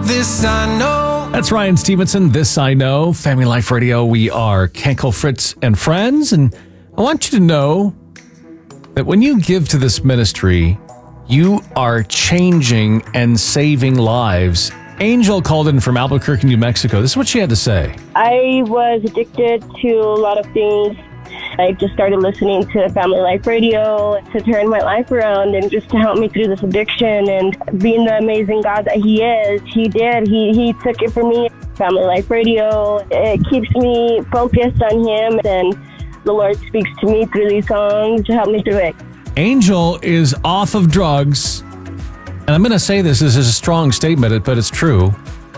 This I know. That's Ryan Stevenson, This I Know, Family Life Radio. We are Kenkel, Fritz, and friends, and I want you to know that when you give to this ministry, you are changing and saving lives. Angel called in from Albuquerque, New Mexico. This is what she had to say. I was addicted to a lot of things. I just started listening to Family Life Radio to turn my life around and just to help me through this addiction, and being the amazing God that He is, He did. He took it from me. Family Life Radio, it keeps me focused on Him, and the Lord speaks to me through these songs to help me through it. Angel is off of drugs, and I'm going to say this is a strong statement, but it's true,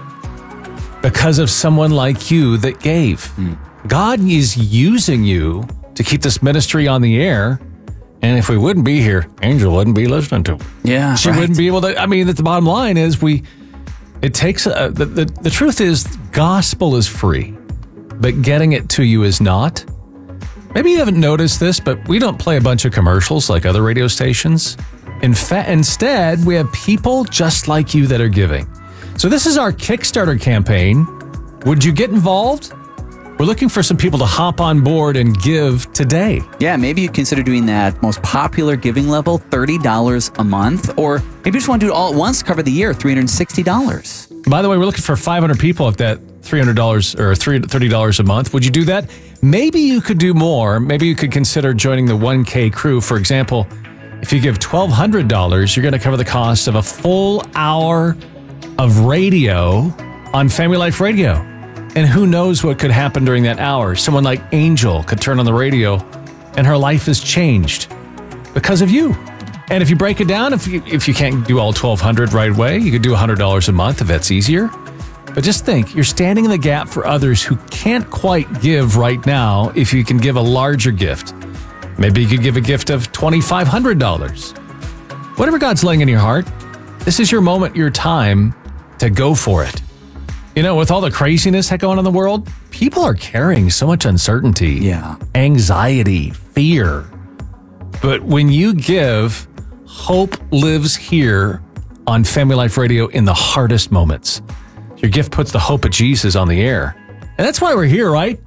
because of someone like you that gave. God is using you to keep this ministry on the air. And if we wouldn't be here, Angel wouldn't be listening to it. Yeah, she wouldn't be able to. I mean, the bottom line is it takes, the truth is gospel is free, but getting it to you is not. Maybe you haven't noticed this, but we don't play a bunch of commercials like other radio stations. Instead, we have people just like you that are giving. So this is our Kickstarter campaign. Would you get involved? We're looking for some people to hop on board and give today. Yeah, maybe you consider doing that most popular giving level, $30 a month, or maybe you just want to do it all at once, cover the year, $360. By the way, we're looking for 500 people at that $300 or $30 a month. Would you do that? Maybe you could do more. Maybe you could consider joining the 1K crew. For example, if you give $1,200, you're going to cover the cost of a full hour of radio on Family Life Radio. And who knows what could happen during that hour. Someone like Angel could turn on the radio and her life is changed because of you. And if you break it down, if you can't do all $1,200 right away, you could do $100 a month if that's easier. But just think, you're standing in the gap for others who can't quite give right now if you can give a larger gift. Maybe you could give a gift of $2,500. Whatever God's laying in your heart, this is your moment, your time to go for it. You know, with all the craziness going on in the world, people are carrying so much uncertainty, anxiety, fear. But when you give, hope lives here on Family Life Radio in the hardest moments. Your gift puts the hope of Jesus on the air. And that's why we're here, right?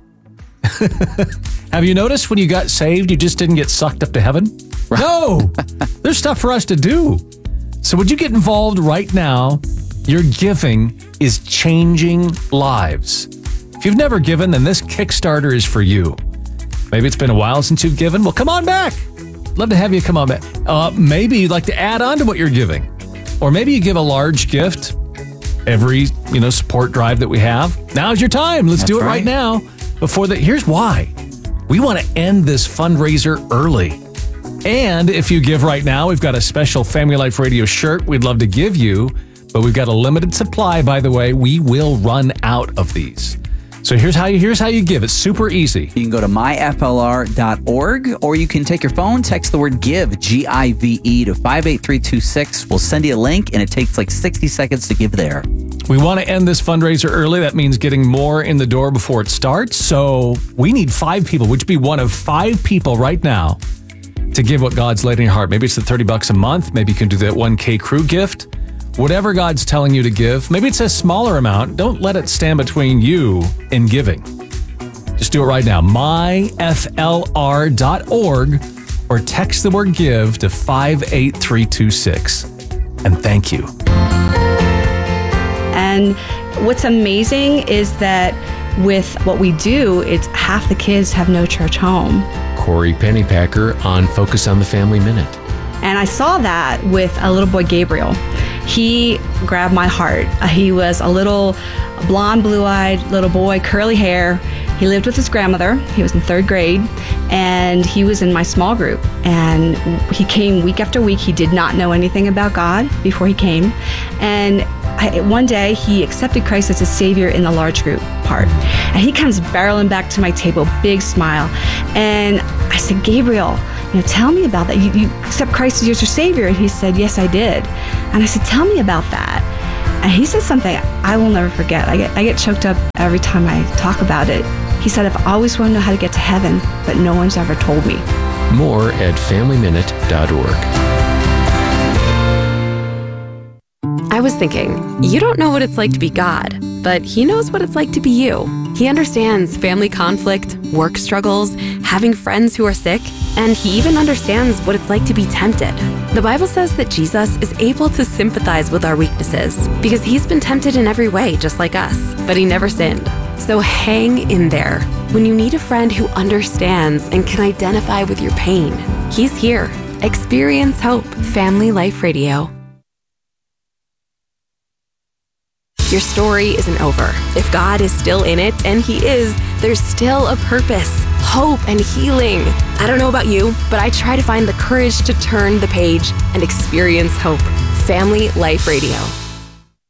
Have you noticed when you got saved, you just didn't get sucked up to heaven? Right. No, there's stuff for us to do. So would you get involved right now? Your giving is changing lives. If you've never given, then this Kickstarter is for you. Maybe it's been a while since you've given. Well, come on back. Love to have you come on back. Maybe you'd like to add on to what you're giving. Or maybe you give a large gift every, support drive that we have. Now's your time. Let's do it right now. Here's why. We want to end this fundraiser early. And if you give right now, we've got a special Family Life Radio shirt we'd love to give you. But we've got a limited supply, by the way. We will run out of these. So here's how you give. It's super easy. You can go to myflr.org, or you can take your phone, text the word GIVE, G-I-V-E, to 58326. We'll send you a link, and it takes like 60 seconds to give there. We want to end this fundraiser early. That means getting more in the door before it starts. So we need 5 people. Would you be one of 5 people right now to give what God's laid in your heart? Maybe it's the $30 a month. Maybe you can do that 1K crew gift. Whatever God's telling you to give, maybe it's a smaller amount. Don't let it stand between you and giving. Just do it right now. myflr.org, or text the word GIVE to 58326. And thank you. And what's amazing is that with what we do, it's half the kids have no church home. Corey Pennypacker on Focus on the Family Minute. And I saw that with a little boy, Gabriel. He grabbed my heart. He was a little blonde, blue-eyed little boy, curly hair. He lived with his grandmother. He was in 3rd grade, and he was in my small group. And he came week after week. He did not know anything about God before he came. And one day, he accepted Christ as his Savior in the large group part. And he comes barreling back to my table, big smile. And I said, Gabriel, tell me about that. You accept Christ as your Savior? And he said, yes, I did. And I said, tell me about that. And he said something I will never forget. I get choked up every time I talk about it. He said, I've always wanted to know how to get to heaven, but no one's ever told me. More at FamilyMinute.org. I was thinking, you don't know what it's like to be God, but He knows what it's like to be you. He understands family conflict, work struggles, having friends who are sick, and He even understands what it's like to be tempted. The Bible says that Jesus is able to sympathize with our weaknesses because He's been tempted in every way, just like us, but He never sinned. So hang in there. When you need a friend who understands and can identify with your pain, He's here. Experience Hope, Family Life Radio. Your story isn't over. If God is still in it, and He is, there's still a purpose, hope, and healing. I don't know about you, but I try to find the courage to turn the page and experience hope. Family Life Radio.